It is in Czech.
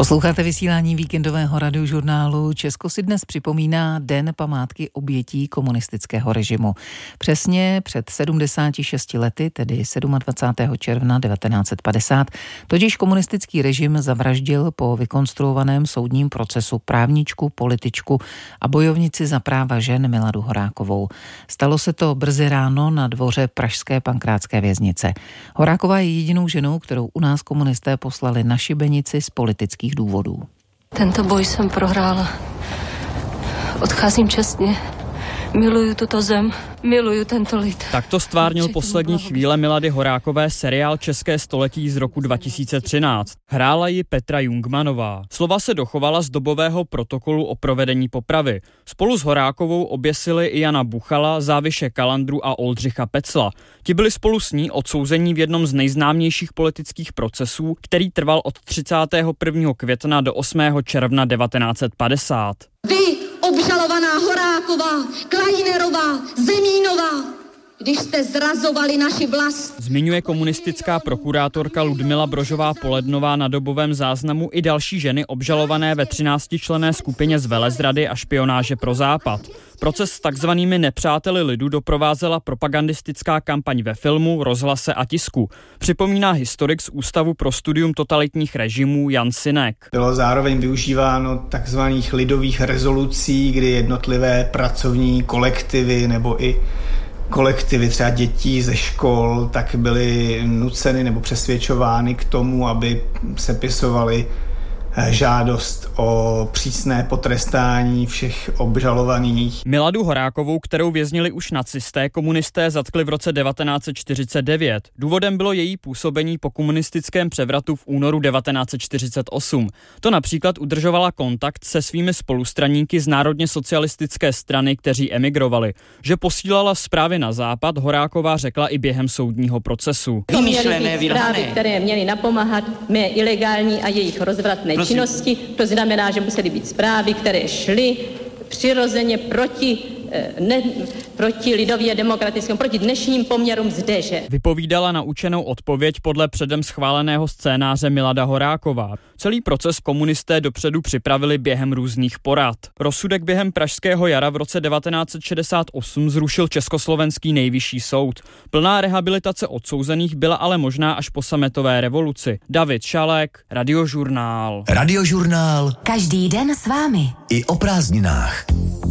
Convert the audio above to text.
Posloucháte vysílání víkendového radiožurnálu. Česko si dnes připomíná Den památky obětí komunistického režimu. Přesně před 76 lety, tedy 27. června 1950, totiž komunistický režim zavraždil po vykonstruovaném soudním procesu právničku, političku a bojovnici za práva žen Miladu Horákovou. Stalo se to brzy ráno na dvoře pražské Pankrátské věznice. Horáková je jedinou ženou, kterou u nás komunisté poslali na šibenici z politických důvodů. Tento boj jsem prohrála. Odcházím čestně. Miluju tuto zem, miluju tento lid. Takto stvárnil poslední chvíle Milady Horákové seriál České století z roku 2013. Hrála ji Petra Jungmanová. Slova se dochovala z dobového protokolu o provedení popravy. Spolu s Horákovou oběsili i Jana Buchala, Záviše Kalandru a Oldřicha Pecla. Ti byli spolu s ní odsouzení v jednom z nejznámějších politických procesů, který trval od 31. května do 8. června 1950. Obžalovaná Horáková, Klajnerová, Zemínová, když jste zrazovali naši vlast. Zmiňuje komunistická prokurátorka Ludmila Brožová-Polednová na dobovém záznamu i další ženy obžalované ve 13členné skupině z velezrady a špionáže pro Západ. Proces s takzvanými nepřáteli lidu doprovázela propagandistická kampaň ve filmu, rozhlase a tisku. Připomíná historik z Ústavu pro studium totalitních režimů Jan Sinek. Bylo zároveň využíváno takzvaných lidových rezolucí, kdy jednotlivé pracovní kolektivy nebo i kolektivy třeba dětí ze škol tak byly nuceny nebo přesvědčovány k tomu, aby sepisovali žádost o přísné potrestání všech obžalovaných. Miladu Horákovou, kterou věznili už nacisté, komunisté zatkli v roce 1949. Důvodem bylo její působení po komunistickém převratu v únoru 1948. To například udržovala kontakt se svými spolustraníky z Národně socialistické strany, kteří emigrovali. Že posílala zprávy na západ, Horáková řekla i během soudního procesu. Vymyšlené zprávy, které měly napomáhat mé ilegální a jejich rozvratné činnosti, to znamená, že musely být zprávy, které šly přirozeně proti lidově demokratickému, proti dnešním poměrům zdeže. Vypovídala naučenou odpověď podle předem schváleného scénáře Milada Horáková. Celý proces komunisté dopředu připravili během různých porad. Rozsudek během pražského jara v roce 1968 zrušil československý nejvyšší soud. Plná rehabilitace odsouzených byla ale možná až po sametové revoluci. David Šalek, Radiožurnál. Radiožurnál. Každý den s vámi. I o prázdninách.